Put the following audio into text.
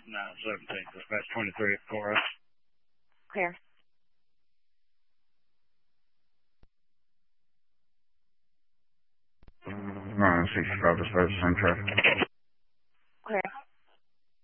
No, 17. Dispatch 23 at Cora. Clear. No, 65 dispatch, same traffic. Clear.